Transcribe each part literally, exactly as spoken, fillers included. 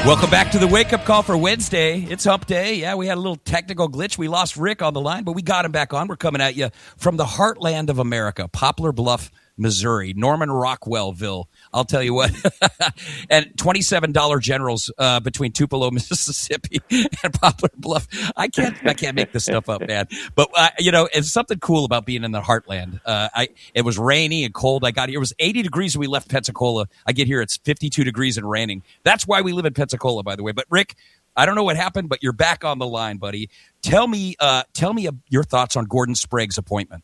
Welcome back to the Wake Up Call for Wednesday. It's hump day. Yeah, we had a little technical glitch. We lost Rick on the line, but we got him back on. We're coming at you from the heartland of America, Poplar Bluff, Missouri, Norman Rockwellville. I'll tell you what. And twenty-seven dollars Generals uh, between Tupelo, Mississippi and Poplar Bluff. I can't I can't make this stuff up, man. But, uh, you know, it's something cool about being in the heartland. Uh, I It was rainy and cold. I got here. It was eighty degrees when we left Pensacola. I get here, it's fifty-two degrees and raining. That's why we live in Pensacola, by the way. But, Rick, I don't know what happened, but you're back on the line, buddy. Tell me, uh, tell me your thoughts on Gordon Sprague's appointment.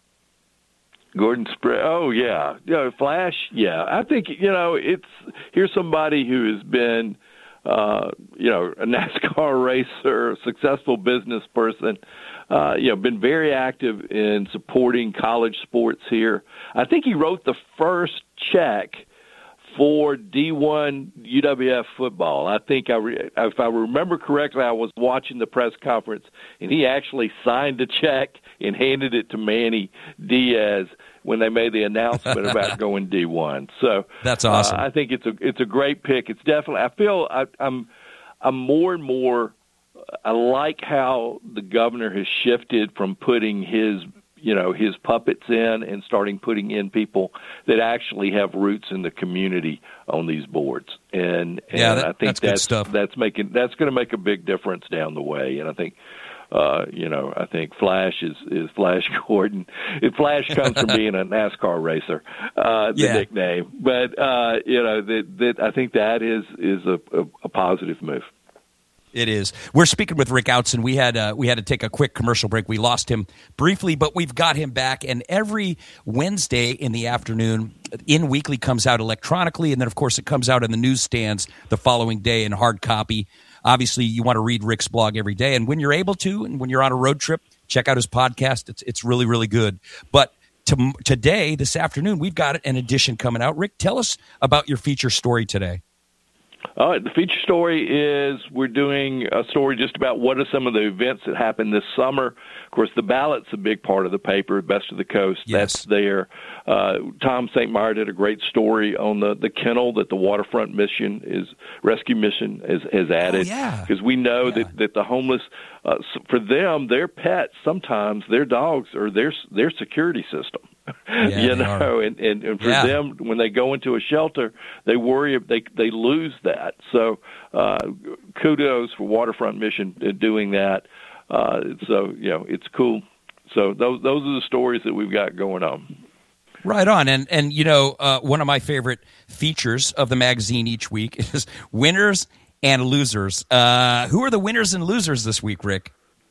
Gordon Sprague. Oh yeah, you know, Flash. Yeah, I think you know it's here's somebody who has been, uh, you know, a NASCAR racer, a successful business person. Uh, you know, been very active in supporting college sports here. I think he wrote the first check for D one U W F football. I think, I re- if I remember correctly, I was watching the press conference, and he actually signed a check and handed it to Manny Diaz when they made the announcement about going D one. So that's awesome. Uh, I think it's a it's a great pick. It's definitely. I feel I, I'm I'm more and more. I like how the governor has shifted from putting his you know, his puppets in and starting putting in people that actually have roots in the community on these boards. And, and yeah, that, I think that's, that's good stuff. That's making that's going to make a big difference down the way. And I think, uh, you know, I think Flash is, is Flash Gordon. If Flash comes from being a NASCAR racer, uh, the yeah. nickname. But uh, you know, that that I think that is is a, a, a positive move. It is. We're speaking with Rick Outzen. We had uh, we had to take a quick commercial break. We lost him briefly, but we've got him back. And every Wednesday in the afternoon, In Weekly comes out electronically, and then, of course, it comes out in the newsstands the following day in hard copy. Obviously, you want to read Rick's blog every day. And when you're able to, and when you're on a road trip, check out his podcast. It's it's really, really good. But to, today, this afternoon, we've got an edition coming out. Rick, tell us about your feature story today. All right, the feature story is we're doing a story just about what are some of the events that happened this summer. Of course, the ballot's a big part of the paper, Best of the Coast. Yes. That's there. Uh, Tom Saint Meyer did a great story on the, the kennel that the Waterfront Mission is rescue mission has, has added. Oh, yeah. Because we know yeah. that, that the homeless, uh, for them, their pets, sometimes their dogs are their their security system. Yeah, you know, and, and, and for yeah. them, when they go into a shelter, they worry if they they lose that. So uh, kudos for Waterfront Mission doing that. Uh, so, you know, it's cool. So those those are the stories that we've got going on. Right on. And, and you know, uh, one of my favorite features of the magazine each week is winners and losers. Uh, who are the winners and losers this week, Rick?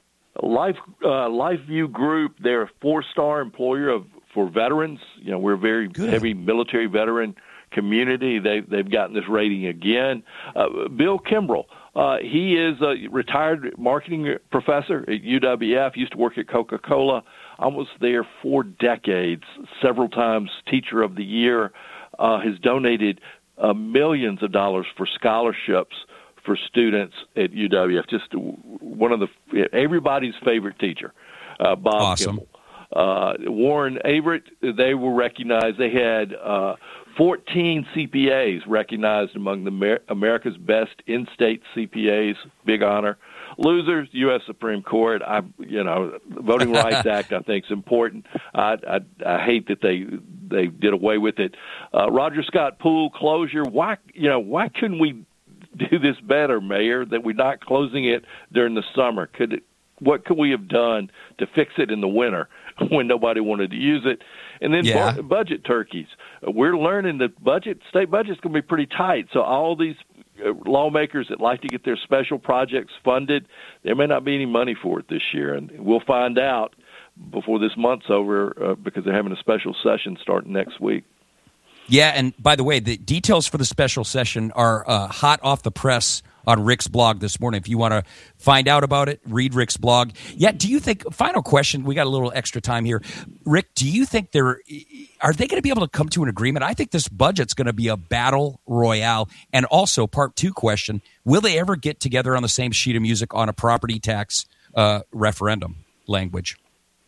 Life uh, LifeView Group, they're a four-star employer of for veterans. You know, we're a very Good. heavy military veteran community. They've, they've gotten this rating again. Uh, Bill Kimbrell, uh, he is a retired marketing professor at U W F, used to work at Coca-Cola, almost there four decades, several times Teacher of the Year, uh, has donated uh, millions of dollars for scholarships for students at U W F. Just one of the everybody's favorite teacher, uh, Bob awesome. Kimbrell. Uh, Warren Averett, they were recognized. They had uh, fourteen C P As recognized among the Amer- America's best in-state C P As. Big honor. Losers, U S Supreme Court. I, you know, the Voting Rights Act, I think, is important. I, I, I hate that they they did away with it. Uh, Roger Scott Pool closure. Why, you know, why couldn't we do this better, Mayor? That we're not closing it during the summer. Could it? What could we have done to fix it in the winter when nobody wanted to use it? And then yeah. bu- budget turkeys. We're learning that budget, state budget's going to be pretty tight. So all these lawmakers that like to get their special projects funded, there may not be any money for it this year. And we'll find out before this month's over uh, because they're having a special session starting next week. Yeah, and by the way, the details for the special session are uh, hot off the press on Rick's blog this morning. If you want to find out about it, read Rick's blog. Yeah, do you think, final question, we got a little extra time here. Rick, do you think they're, are they going to be able to come to an agreement? I think this budget's going to be a battle royale. And also, part two question, will they ever get together on the same sheet of music on a property tax uh, referendum language?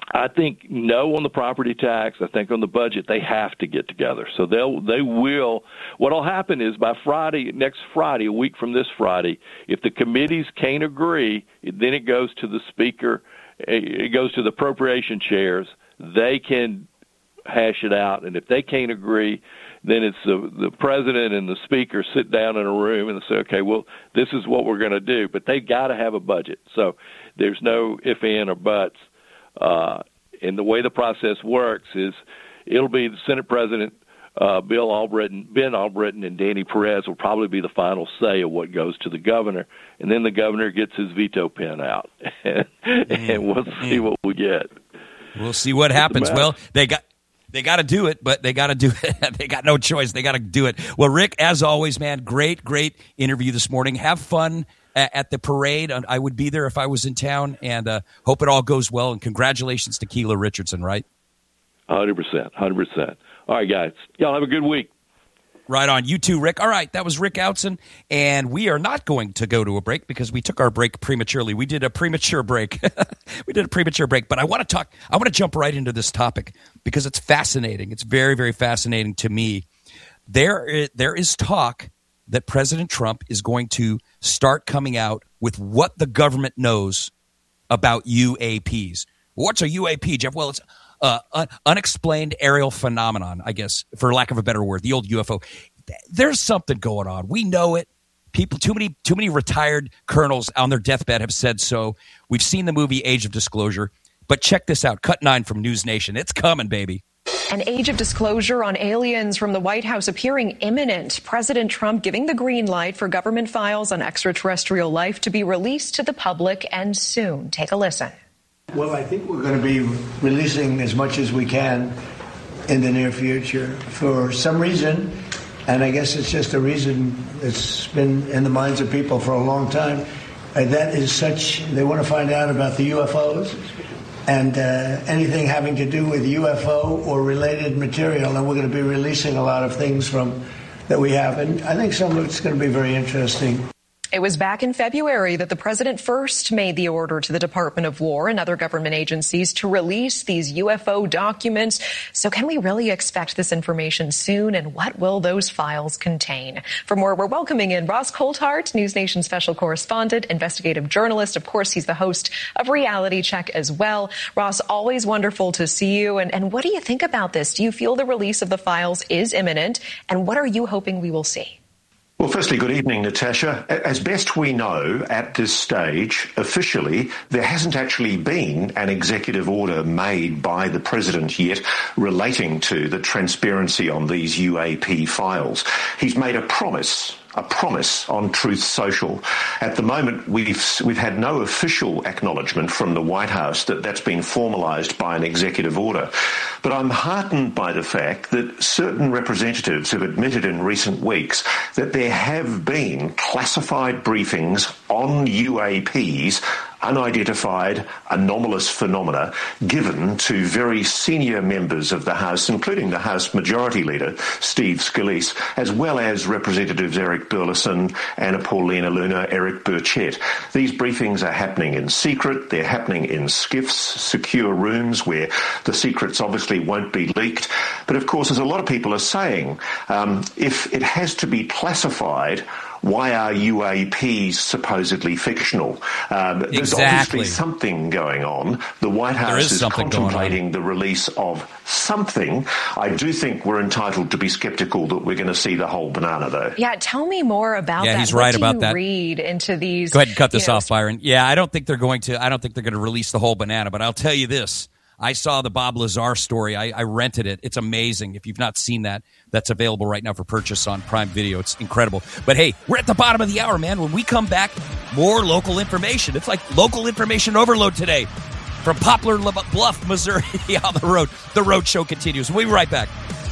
I think no on the property tax. I think on the budget they have to get together. So they'll they will. What'll happen is by Friday, next Friday, a week from this Friday, if the committees can't agree, then it goes to the speaker. It goes to the appropriation chairs. They can hash it out, and if they can't agree, then it's the the president and the speaker sit down in a room and say, okay, well, this is what we're going to do. But they got to have a budget. So there's no if, and, or buts. Uh, and the way the process works is it'll be the Senate President, uh, Bill Albritton, Ben Albritton, and Danny Perez will probably be the final say of what goes to the governor. And then the governor gets his veto pen out, and, and we'll see what we get. We'll see what happens. Well, they got they got to do it, but they got to do it. They got no choice. They got to do it. Well, Rick, as always, man, great, great interview this morning. Have fun at the parade. I would be there if I was in town, and uh, hope it all goes well. And congratulations to Keela Richardson, right? one hundred percent, one hundred percent. All right, guys. Y'all have a good week. Right on. You too, Rick. All right, that was Rick Outzen, and we are not going to go to a break because we took our break prematurely. We did a premature break. we did a premature break, but I want to talk, I want to jump right into this topic because it's fascinating. It's very, very fascinating to me. There, there is talk that President Trump is going to start coming out with what the government knows about U A Ps. What's a U A P, Jeff? Well, it's uh, un- unexplained aerial phenomenon, I guess, for lack of a better word, the old U F O. There's something going on. We know it. People, too many, too many retired colonels on their deathbed have said so. We've seen the movie Age of Disclosure. But check this out. Cut nine from News Nation. It's coming, baby. An age of disclosure on aliens from the White House appearing imminent. President Trump giving the green light for government files on extraterrestrial life to be released to the public and soon. Take a listen. Well, I think we're going to be releasing as much as we can in the near future. For some reason, and I guess it's just a reason that's been in the minds of people for a long time, uh, that is such, they want to find out about the U F Os. And uh, anything having to do with U F O or related material, and we're going to be releasing a lot of things from that we have. And I think some of it's going to be very interesting. It was back in February that the president first made the order to the Department of War and other government agencies to release these U F O documents. So can we really expect this information soon? And what will those files contain? For more, we're welcoming in Ross Coulthart, News Nation special correspondent, investigative journalist. Of course, he's the host of Reality Check as well. Ross, always wonderful to see you. And, and what do you think about this? Do you feel the release of the files is imminent? And what are you hoping we will see? Well, firstly, good evening, Natasha. As best we know at this stage, officially, there hasn't actually been an executive order made by the president yet relating to the transparency on these U A P files. He's made a promise. A promise on Truth Social. At the moment, we've we've had no official acknowledgement from the White House that that's been formalised by an executive order. But I'm heartened by the fact that certain representatives have admitted in recent weeks that there have been classified briefings on U A Ps, unidentified anomalous phenomena, given to very senior members of the House, including the House Majority Leader, Steve Scalise, as well as Representatives Eric Burleson, Anna Paulina Luna, Eric Burchett. These briefings are happening in secret. They're happening in skiffs, secure rooms where the secrets obviously won't be leaked. But of course, as a lot of people are saying, um, if it has to be classified, why are U A Ps supposedly fictional? Um, there's exactly. obviously something going on. The White House is, is contemplating the release of something. I do think we're entitled to be skeptical that we're going to see the whole banana, though. Yeah, tell me more about yeah, that. He's what right do about you that. Read into these. Go ahead and cut this know, off, Byron. Yeah, I don't think they're going to. I don't think they're going to release the whole banana. But I'll tell you this. I saw the Bob Lazar story. I, I rented it. It's amazing. If you've not seen that, that's available right now for purchase on Prime Video. It's incredible. But hey, we're at the bottom of the hour, man. When we come back, more local information. It's like local information overload today from Poplar Bluff, Missouri on the road. The Road Show continues. We'll be right back.